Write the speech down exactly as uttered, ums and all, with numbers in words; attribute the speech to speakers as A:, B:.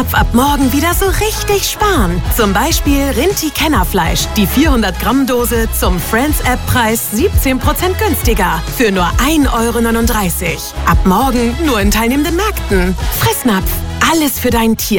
A: Ab morgen wieder so richtig sparen. Zum Beispiel Rinti-Kennerfleisch. Die vierhundert Gramm Dose zum Friends-App-Preis siebzehn Prozent günstiger. Für nur ein Euro neununddreißig. Ab morgen nur in teilnehmenden Märkten. Fressnapf. Alles für dein Tier.